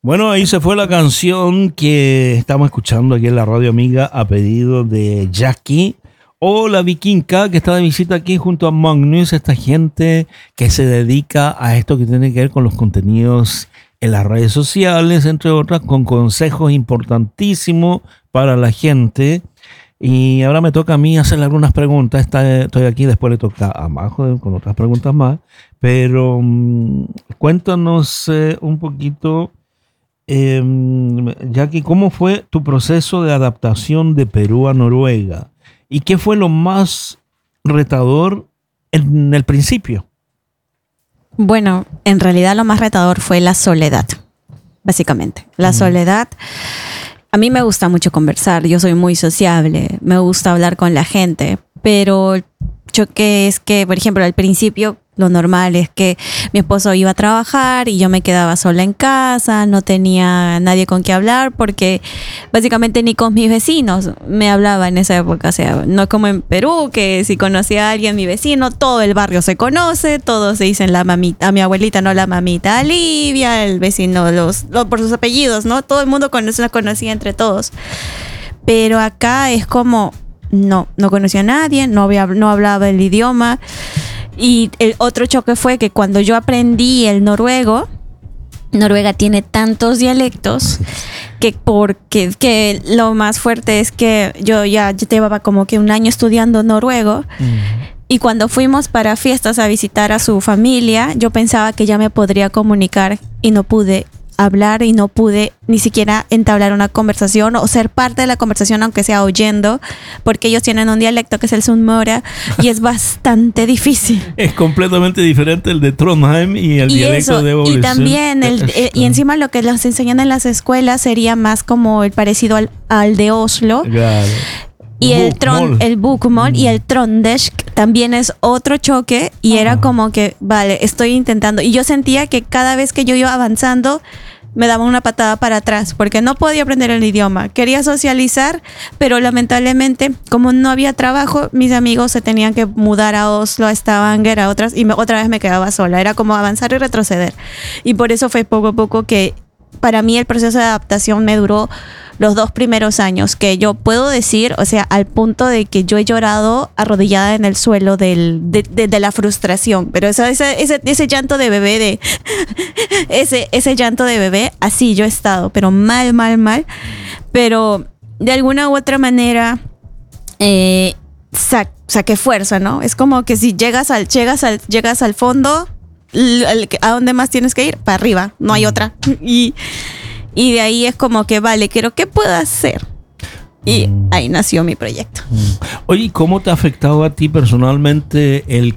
Bueno, ahí se fue la canción que estamos escuchando aquí en la radio amiga a pedido de Jackie o la Vikinga, que está de visita aquí junto a Magnus, esta gente que se dedica a esto que tiene que ver con los contenidos en las redes sociales, entre otras, con consejos importantísimos para la gente. Y ahora me toca a mí hacerle algunas preguntas. Estoy aquí, después le toca a Majo con otras preguntas más. Pero cuéntanos un poquito, Jackie, ¿cómo fue tu proceso de adaptación de Perú a Noruega? ¿Y qué fue lo más retador en el principio? Bueno, en realidad lo más retador fue la soledad, básicamente. La soledad. A mí me gusta mucho conversar, yo soy muy sociable, me gusta hablar con la gente, pero el choque es que, por ejemplo, al principio lo normal es que mi esposo iba a trabajar y yo me quedaba sola en casa, no tenía nadie con quien hablar porque básicamente ni con mis vecinos me hablaba en esa época. O sea, no como en Perú, que si conocía a alguien, mi vecino, todo el barrio se conoce, todos se dicen la mamita, a mi abuelita, no, la mamita Olivia, el vecino por sus apellidos, ¿no? Todo el mundo la conocía entre todos. Pero acá es como, no conocía a nadie, no hablaba el idioma. Y el otro choque fue que cuando yo aprendí el noruego, Noruega tiene tantos dialectos que lo más fuerte es que yo ya llevaba como que un año estudiando noruego. Y cuando fuimos para fiestas a visitar a su familia, yo pensaba que ya me podría comunicar y no pude hablar y no pude ni siquiera entablar una conversación o ser parte de la conversación, aunque sea oyendo, porque ellos tienen un dialecto que es el Sunnmøre y es bastante difícil. Es completamente diferente el de Trondheim y el dialecto eso, de Evolución. Y también, y encima lo que los enseñan en las escuelas sería más como el parecido al de Oslo. Claro. Y el Bokmål y el Trøndersk también es otro choque y era como que, vale, estoy intentando. Y yo sentía que cada vez que yo iba avanzando me daba una patada para atrás porque no podía aprender el idioma. Quería socializar, pero lamentablemente, como no había trabajo, mis amigos se tenían que mudar a Oslo, a Stavanger, a otras, y otra vez me quedaba sola. Era como avanzar y retroceder. Y por eso fue poco a poco que para mí el proceso de adaptación me duró los 2 primeros años, que yo puedo decir, o sea, al punto de que yo he llorado arrodillada en el suelo de la frustración, pero ese llanto de bebé, ese llanto de bebé, así yo he estado, pero mal, pero de alguna u otra manera saqué fuerza, ¿no? Es como que si llegas al fondo, ¿a dónde más tienes que ir? Para arriba, no hay otra. Y de ahí es como que, vale, ¿qué puedo hacer? Y ahí nació mi proyecto. Oye, ¿cómo te ha afectado a ti personalmente el